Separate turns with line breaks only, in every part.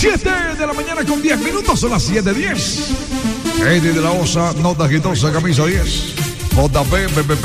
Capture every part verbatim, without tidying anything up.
siete de la mañana con diez minutos, son las siete diez. Eddie de la Osa, nota quitosa, camisa diez. J P, P P P,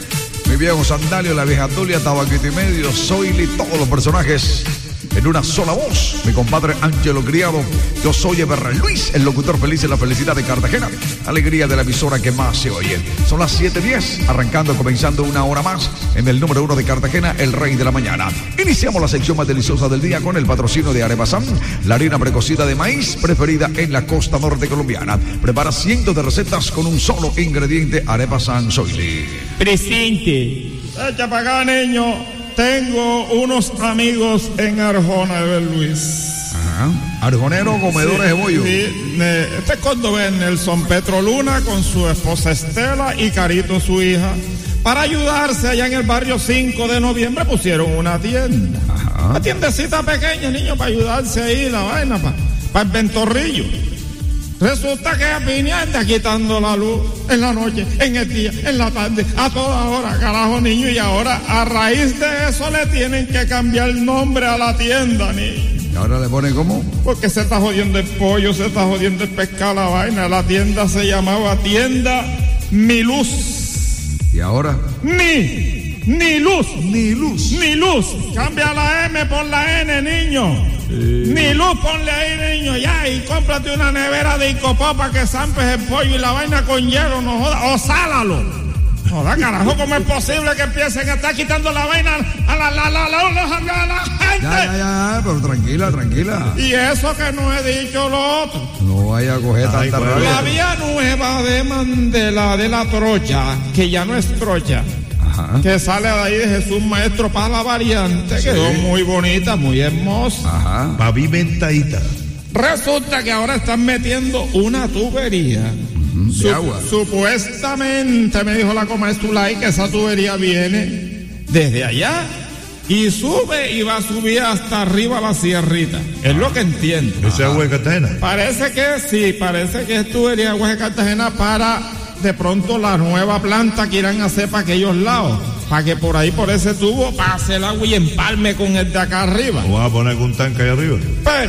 mi viejo Sandalio, la vieja Tulia, Tabaquito y medio, Zoili, todos los personajes en una sola voz. Mi compadre Ángelo Criado, yo soy Eber Luis, el locutor feliz en la felicidad de Cartagena. Alegría de la emisora que más se oye. Son las siete diez, arrancando, comenzando una hora más en el número uno de Cartagena, el rey de la mañana. Iniciamos la sección más deliciosa del día con el patrocinio de Arepasan, la harina precocida de maíz preferida en la costa norte colombiana. Prepara cientos de recetas con un solo ingrediente. Arepasan Zoili.
Presente.
Echa para acá, niño. Tengo unos amigos en Arjona, Eber Luis.
Ajá. Arjonero, comedores
sí,
de bollo.
Sí, este es cuando ven Nelson Petro Luna con su esposa Estela y Carito, su hija. Para ayudarse allá en el barrio cinco de noviembre pusieron una tienda.
Ajá.
Una tiendecita pequeña, niño, para ayudarse ahí, la vaina, para, para el ventorrillo. Resulta que Piña está quitando la luz en la noche, en el día, en la tarde, a toda hora, carajo, niño. Y ahora, a raíz de eso, le tienen que cambiar el nombre a la tienda, niño.
¿Y ahora le ponen cómo?
Porque se está jodiendo el pollo, se está jodiendo el pescado, la vaina. La tienda se llamaba Tienda Mi Luz.
¿Y ahora?
Ni, ni luz.
Ni luz.
Ni luz. Cambia la M por la N, niño. Sí. Ni luz, ponle ahí, niño, ya, y cómprate una nevera de Icopó para que zampes el pollo y la vaina con hielo, no joda, o sálalo. Joda, carajo, ¿cómo es posible que empiecen a estar quitando la vaina a la, la, la, la, la, la, la gente?
Ya, ya, ya, pero tranquila, tranquila.
Y eso que no he dicho lo otro.
No vaya a coger Ay, tanta rabia.
La vía nueva de Mandela, de la trocha, que ya no es trocha. Ajá. Que sale de ahí de Jesús Maestro para la variante, sí. Quedó muy bonita, muy hermosa.
Ajá.
Pavimentadita.
Resulta que ahora están metiendo una tubería
uh-huh. de
Sup-
agua.
Supuestamente me dijo la Comestulay que esa tubería viene desde allá y sube y va a subir hasta arriba a la sierrita. Es ah. lo que entiendo.
¿Es agua de Cartagena?
Parece que sí, parece que es tubería de agua de Cartagena para de pronto la nueva planta que irán a hacer para aquellos lados, para que por ahí, por ese tubo, pase el agua y empalme con el de acá arriba.
¿O vas a poner un tanque ahí arriba?
Pero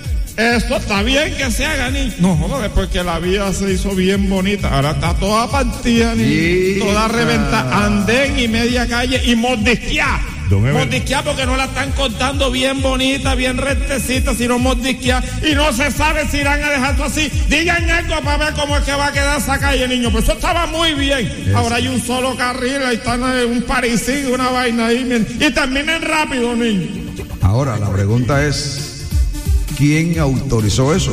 esto está bien que se haga, ni no joder, después que la vía se hizo bien bonita, ahora está toda partida, ni toda reventada, andén y media calle y mordisqueada. Mordisqueada porque no la están contando bien bonita, bien rectecita, sino mordisqueada, y no se sabe si irán a dejar todo así. Digan algo para ver cómo es que va a quedar esa calle, niño. Pues eso estaba muy bien. Eso. Ahora hay un solo carril, ahí está un parisí, una vaina ahí, y terminen rápido, niño.
Ahora la pregunta es, ¿quién autorizó eso?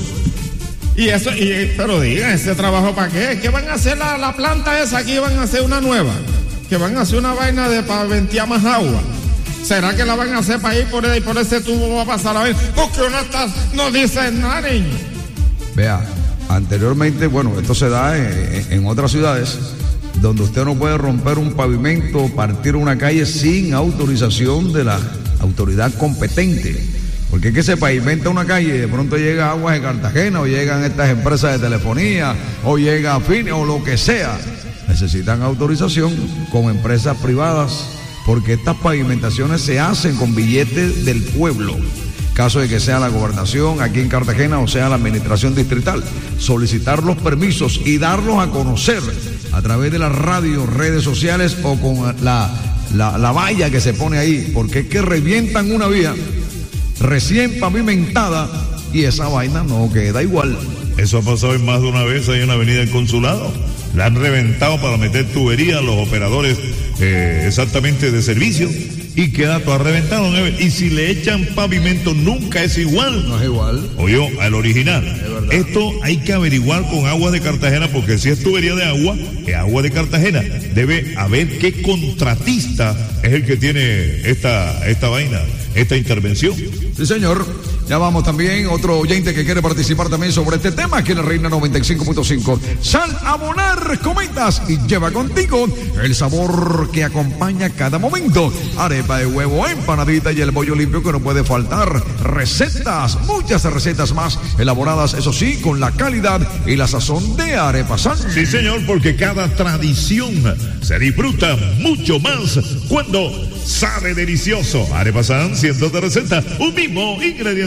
Y eso, y, pero digan, ¿ese trabajo para qué? ¿Qué van a hacer la, la planta esa? Aquí van a hacer una nueva, que van a hacer una vaina de para ventear más agua. ¿Será que la van a hacer para ir por ahí, por ese tubo va a pasar a ver? Porque uno está, no dice nada, niño.
Vea, anteriormente, bueno, esto se da en, en otras ciudades donde usted no puede romper un pavimento, partir una calle sin autorización de la autoridad competente. Porque es que se pavimenta una calle y de pronto llega Aguas de Cartagena o llegan estas empresas de telefonía o llega Fine o lo que sea. Necesitan autorización con empresas privadas, porque estas pavimentaciones se hacen con billetes del pueblo. Caso de que sea la gobernación aquí en Cartagena o sea la administración distrital, solicitar los permisos y darlos a conocer a través de la radio, redes sociales o con la, la, la valla que se pone ahí, porque es que revientan una vía recién pavimentada y esa vaina no queda igual.
Eso ha pasado en más de una vez ahí en la avenida del Consulado. La han reventado para meter tubería a los operadores eh, exactamente de servicio y queda todo reventado. Y si le echan pavimento nunca es igual.
No es igual.
Oye, al original. Esto hay que averiguar con Aguas de Cartagena, porque si es tubería de agua, es agua de Cartagena. Debe haber qué contratista es el que tiene esta, esta vaina, esta intervención.
Sí, señor. Ya vamos también, otro oyente que quiere participar también sobre este tema, aquí en la Reina noventa y cinco punto cinco. Sal a volar cometas y lleva contigo el sabor que acompaña cada momento. Arepa de huevo, empanadita y el pollo limpio que no puede faltar. Recetas, muchas recetas más elaboradas, eso sí, con la calidad y la sazón de Arepasan.
Sí, señor, porque cada tradición se disfruta mucho más cuando sabe delicioso. Arepasan, cientos de recetas, un mismo ingrediente.